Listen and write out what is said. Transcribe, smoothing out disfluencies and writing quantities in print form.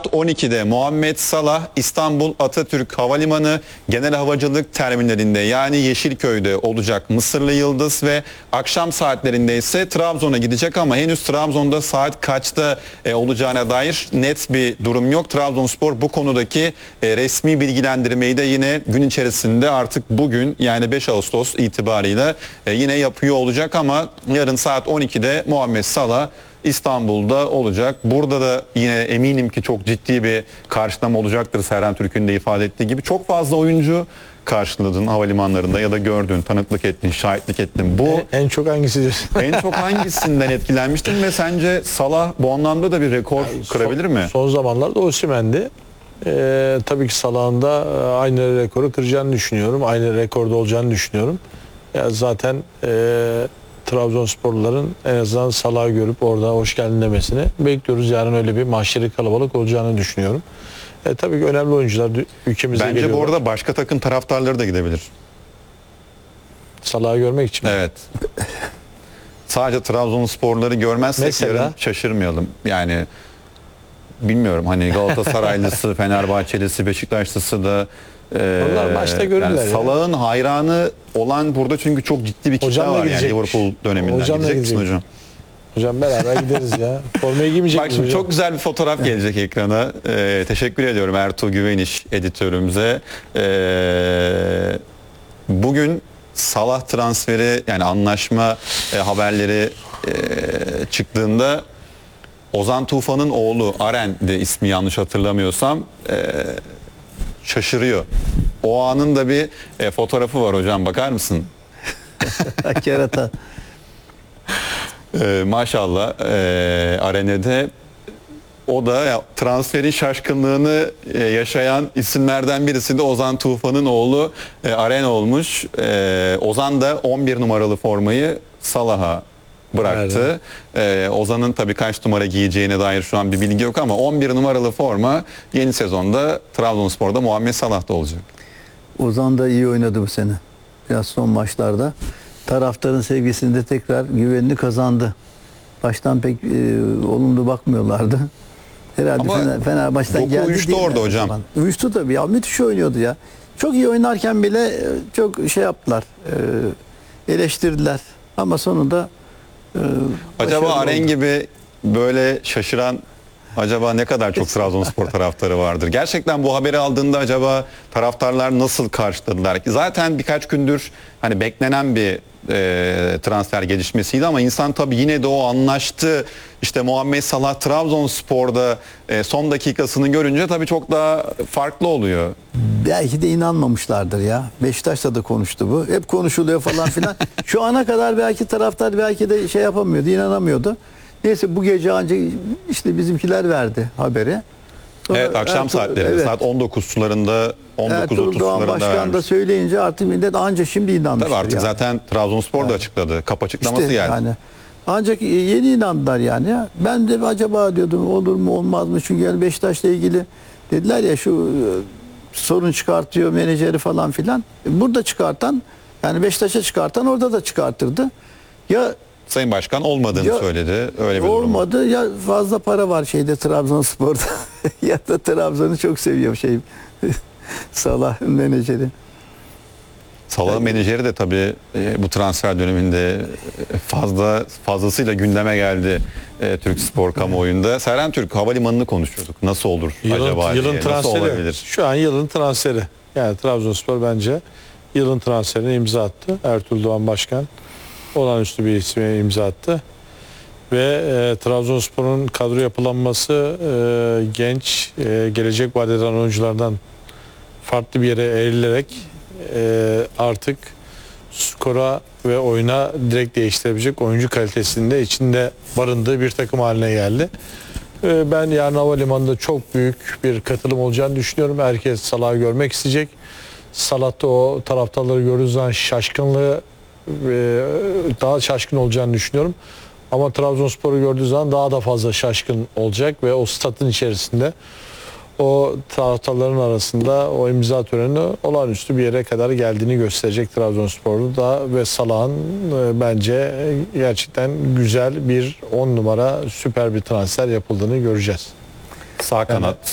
saat 12'de Muhammed Salah İstanbul Atatürk Havalimanı Genel Havacılık Terminalinde yani Yeşilköy'de olacak Mısırlı Yıldız ve akşam saatlerinde ise Trabzon'a gidecek ama henüz Trabzon'da saat kaçta olacağına dair net bir durum yok. Trabzonspor bu konudaki resmi bilgilendirmeyi de yine gün içerisinde artık bugün yani 5 Ağustos itibarıyla yine yapıyor olacak ama yarın saat 12'de Muhammed Salah İstanbul'da olacak. Burada da yine eminim ki çok ciddi bir karşılama olacaktır. Serhan Türk'ün de ifade ettiği gibi. Çok fazla oyuncu karşıladın havalimanlarında ya da gördün, tanıklık ettin, şahitlik ettin. Bu en çok hangisidir? en çok hangisinden etkilenmiştin ve sence Salah bu anlamda da bir rekor kırabilir mi? Son zamanlarda Osimhen'di. Tabii ki Salah'ın da aynı rekoru kıracağını düşünüyorum. Aynı rekorda olacağını düşünüyorum. Ya zaten Trabzonsporluların en azından Salah'ı görüp orada hoş geldin demesini bekliyoruz. Yarın öyle bir mahşeri kalabalık olacağını düşünüyorum. Tabii ki önemli oyuncular ülkemize Bence geliyorlar. bu arada başka takım taraftarları da gidebilir. Salah'ı görmek için. Evet. Sadece Trabzonsporları görmezsek Mesela? yarın şaşırmayalım. Yani bilmiyorum hani Galatasaraylısı, Fenerbahçelisi, Beşiktaşlısı da onlar maçta görürler yani ya. Salah'ın hayranı olan burada çünkü çok ciddi bir kitle Hocam da var yani gidecekmiş. Liverpool döneminden. Hocam da Gidecek misin gidecek. hocam? Hocam beraber gideriz ya. Formayı giymeyecek Bak miyiz şimdi hocam? çok güzel bir fotoğraf gelecek ekrana. Teşekkür ediyorum Ertuğ Güveniş editörümüze. Bugün Salah transferi yani anlaşma haberleri çıktığında Ozan Tufan'ın oğlu Aren de ismi yanlış hatırlamıyorsam şaşırıyor. O anın da bir fotoğrafı var hocam, bakar mısın? Kerata. Maşallah Aren'e de o da transferin şaşkınlığını yaşayan isimlerden birisi de Ozan Tufan'ın oğlu Aren olmuş. Ozan da 11 numaralı formayı Salah'a bıraktı. Ozan'ın tabii kaç numara giyeceğine dair şu an bir bilgi yok ama 11 numaralı forma yeni sezonda Trabzonspor'da Muhammed Salah'ta olacak. Ozan da iyi oynadı bu sene. Biraz son maçlarda. Taraftarın sevgisinde tekrar güvenini kazandı. Baştan pek olumlu bakmıyorlardı. Herhalde Ama Fenerbahçe'den boku geldi. uyuştu değil mi? orada hocam. Uyuştu tabii ya. Müthiş oynuyordu ya. Çok iyi oynarken bile çok şey yaptılar. Eleştirdiler. Ama sonunda Acaba başarılı Aren oldu. gibi böyle şaşıran acaba ne kadar çok Trabzonspor taraftarı vardır? Gerçekten bu haberi aldığında acaba taraftarlar nasıl karşıladılar? Zaten birkaç gündür hani beklenen bir transfer gelişmesiydi ama insan tabii yine de o anlaştı. İşte Muhammed Salah Trabzonspor'da son dakikasını görünce tabii çok daha farklı oluyor. Belki de inanmamışlardır ya. Beşiktaş'ta da konuştu bu. Hep konuşuluyor falan filan. Şu ana kadar belki taraftar belki de şey yapamıyordu, inanamıyordu. Neyse bu gece ancak işte bizimkiler verdi haberi. Sonra Evet, akşam saatlerinde evet, saat 19 sularında 19.30 Ertuğrul Doğan sularında Başkan da vermiş. söyleyince artık millet anca şimdi inanmıştır. Tabii artık yani. zaten Trabzonspor da açıkladı. Kap açıklaması İşte geldi. yani. Ancak yeni inandılar yani. Ben de acaba diyordum olur mu olmaz mı? Çünkü yani Beşiktaş'la ilgili dediler ya şu sorun çıkartıyor menajeri falan filan. Burada çıkartan yani Beşiktaş'a çıkartan orada da çıkartırdı. Ya Sayın Başkan olmadığını Ya, söyledi. Öyle bir durum. olmadı ya fazla para var şeyde Trabzonspor'da ya da Trabzon'u çok seviyor şey Salah menajeri. Salah'ın menajeri de tabii bu transfer döneminde fazlasıyla gündeme geldi Türk spor kamuoyunda. Serhan Türk, havalimanını konuşuyorduk. Nasıl olur acaba Yılın diye. Nasıl transferi. olabilir? Şu an yılın transferi. Yani Trabzonspor bence yılın transferine imza attı. Ertuğrul Doğan Başkan olağanüstü bir isme imza attı. Ve Trabzonspor'un kadro yapılanması genç, gelecek vaat eden oyunculardan farklı bir yere eğrilerek artık skora ve oyuna direkt değiştirebilecek oyuncu kalitesinde içinde barındığı bir takım haline geldi. Ben yarın havalimanında çok büyük bir katılım olacağını düşünüyorum. Herkes Salah'ı görmek isteyecek. Salah'ta o taraftarları gördüğü zaman şaşkınlığı daha şaşkın olacağını düşünüyorum. Ama Trabzonspor'u gördüğü zaman daha da fazla şaşkın olacak ve o statın içerisinde o taraftarların arasında o imza töreni olağanüstü bir yere kadar geldiğini gösterecek Trabzonspor'u da ve Salah'ın bence gerçekten güzel bir 10 numara süper bir transfer yapıldığını göreceğiz. Sağ kanat